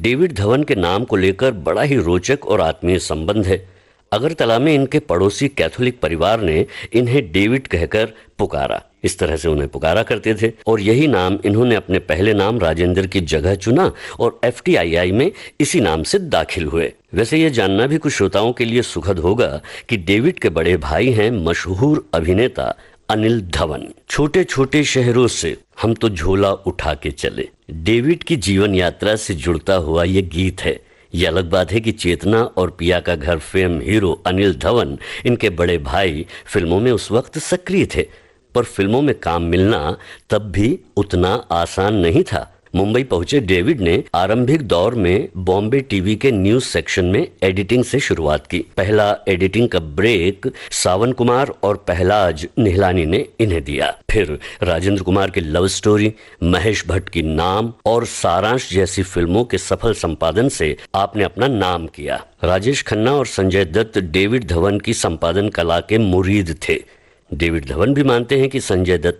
David Dhawan के नाम को लेकर बड़ा ही रोचक और आत्मीय संबंध है। अगरतला में इनके पड़ोसी कैथोलिक परिवार ने इन्हें डेविड कहकर पुकारा, इस तरह से उन्हें पुकारा करते थे और यही नाम इन्होंने अपने पहले नाम राजेंद्र की जगह चुना और FTII में इसी नाम से दाखिल हुए। वैसे ये जानना भी कुछ श्रोताओं के लिए सुखद होगा कि डेविड के बड़े भाई हैं मशहूर अभिनेता अनिल धवन। छोटे छोटे शहरों से हम तो झोला उठा के चले, डेविड की जीवन यात्रा से जुड़ता हुआ ये गीत है। ये अलग बात है कि चेतना और पिया का घर फेम हीरो अनिल धवन, इनके बड़े भाई, फिल्मों में उस वक्त सक्रिय थे, पर फिल्मों में काम मिलना तब भी उतना आसान नहीं था। मुंबई पहुंचे डेविड ने आरंभिक दौर में बॉम्बे टीवी के न्यूज सेक्शन में एडिटिंग से शुरुआत की। पहला एडिटिंग का ब्रेक सावन कुमार और पहलाज निहलानी ने इन्हें दिया। फिर राजेंद्र कुमार की लव स्टोरी, महेश भट्ट की नाम और सारांश जैसी फिल्मों के सफल संपादन से आपने अपना नाम किया। राजेश खन्ना और संजय दत्त डेविड धवन की संपादन कला के मुरीद थे। डेविड धवन भी मानते हैं कि संजय दत्त